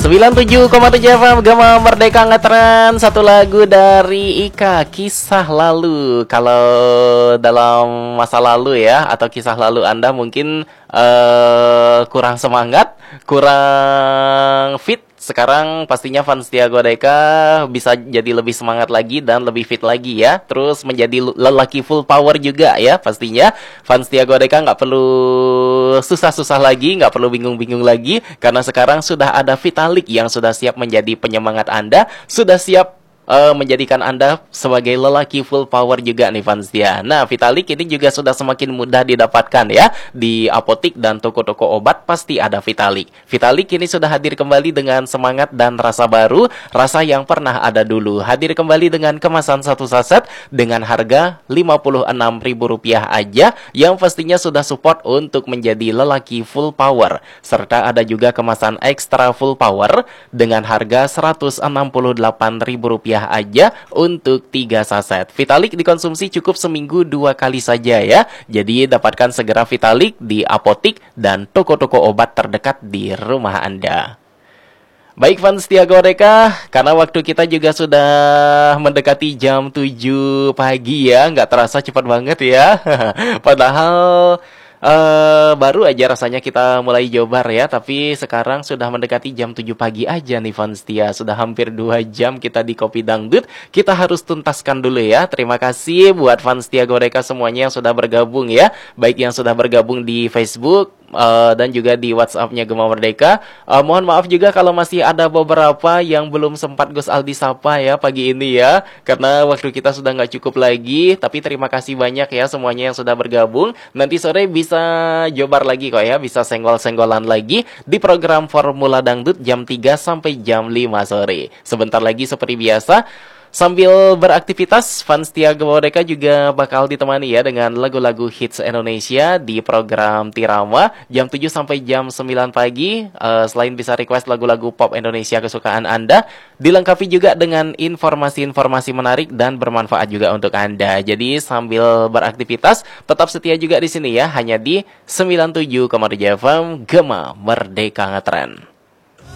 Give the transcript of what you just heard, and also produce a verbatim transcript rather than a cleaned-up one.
sembilan puluh tujuh koma tujuh F M Gema Merdeka Ngetren. Satu lagu dari Ika, Kisah Lalu. Kalau dalam masa lalu ya, atau kisah lalu Anda mungkin uh, kurang semangat, kurang fit, sekarang pastinya fans Tiago Deka bisa jadi lebih semangat lagi dan lebih fit lagi ya. Terus menjadi lelaki full power juga ya. Pastinya fans Tiago Deka nggak perlu susah-susah lagi, nggak perlu bingung-bingung lagi, karena sekarang sudah ada Vitalik yang sudah siap menjadi penyemangat Anda, sudah siap Uh, menjadikan Anda sebagai lelaki full power juga nih fans ya. Nah, Vitalik ini juga sudah semakin mudah didapatkan ya. Di apotik dan toko-toko obat pasti ada Vitalik. Vitalik ini sudah hadir kembali dengan semangat dan rasa baru, rasa yang pernah ada dulu. Hadir kembali dengan kemasan satu saset dengan harga lima puluh enam ribu rupiah aja, yang pastinya sudah support untuk menjadi lelaki full power. Serta ada juga kemasan extra full power dengan harga seratus enam puluh delapan ribu rupiah aja untuk tiga saset. Vitalik dikonsumsi cukup seminggu dua kali saja ya. Jadi dapatkan segera Vitalik di apotik dan toko-toko obat terdekat di rumah Anda. Baik fans Tiago Deka, karena waktu kita juga sudah mendekati jam tujuh pagi ya. Nggak terasa cepat banget ya. Padahal Uh, baru aja rasanya kita mulai jobar ya, tapi sekarang sudah mendekati jam tujuh pagi aja nih fans Tia. Sudah hampir dua jam kita di Kopi Dangdut. Kita harus tuntaskan dulu ya. Terima kasih buat fans Tiago Deka semuanya yang sudah bergabung ya. Baik yang sudah bergabung di Facebook uh, dan juga di WhatsApp-nya Gema Merdeka. uh, Mohon maaf juga kalau masih ada beberapa yang belum sempat Gus Aldi sapa ya pagi ini ya, karena waktu kita sudah nggak cukup lagi. Tapi terima kasih banyak ya semuanya yang sudah bergabung. Nanti sore bisa Bisa jobar lagi kok ya, bisa senggol-senggolan lagi di program Formula Dangdut jam tiga sampai jam lima sore. Sebentar lagi seperti biasa, sambil beraktivitas, fans Tiago Deka juga bakal ditemani ya dengan lagu-lagu hits Indonesia di program Tirama jam tujuh sampai jam sembilan pagi. Uh, selain bisa request lagu-lagu pop Indonesia kesukaan Anda, dilengkapi juga dengan informasi-informasi menarik dan bermanfaat juga untuk Anda. Jadi sambil beraktivitas, tetap setia juga di sini ya, hanya di sembilan puluh tujuh koma tujuh F M Gema Merdeka Ngetren.